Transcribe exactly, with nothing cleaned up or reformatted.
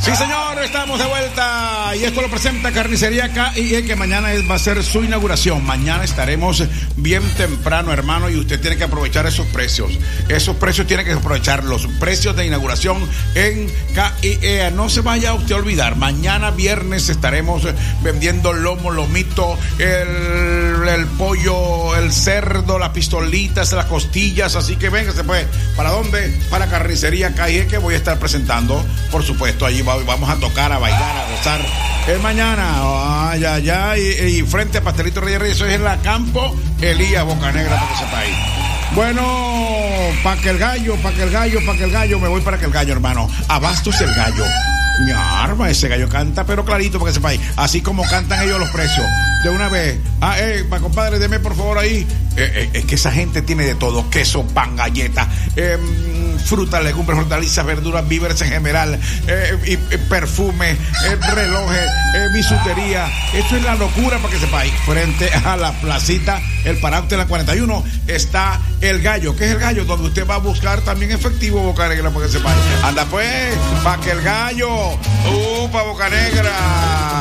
Sí, señor, estamos de vuelta y esto lo presenta Carnicería K I E, que mañana es, va a ser su inauguración. Mañana estaremos bien temprano, hermano, y usted tiene que aprovechar esos precios. Esos precios tiene que aprovechar los precios de inauguración en K I E. No se vaya usted a olvidar, mañana viernes estaremos vendiendo lomo, lomito, el, el pollo, el cerdo, las pistolitas, las costillas, así que véngase pues. ¿Para dónde? Para Carnicería K I E, que voy a estar presentando, por supuesto, allí va. Vamos a tocar, a bailar, a gozar. Es mañana, ay, ay, ay, y frente a Pastelito Reyes Reyes, eso es en la Campo Elías Bocanegra, para que sepa ahí. Bueno, pa' que el gallo, pa' que el gallo, pa' que el gallo, me voy para que el gallo, hermano. Abastos el gallo. Mi arma, ese gallo canta, pero clarito, para que sepa ahí. Así como cantan ellos los precios. De una vez. Ah, eh, pa' compadre, deme por favor ahí. Eh, eh, es que esa gente tiene de todo: queso, pan, galleta, eh, frutas, legumbres, hortalizas, verduras, víveres en general, eh, y, y perfume, eh, relojes, eh, bisutería. Esto es la locura, para que sepáis. Frente a la placita, el Paraute de la cuarenta y uno, está el gallo. ¿Qué es el gallo? Donde usted va a buscar también efectivo, Bocanegra, para que sepáis. Anda pues, para que el gallo, uh, pa' Bocanegra.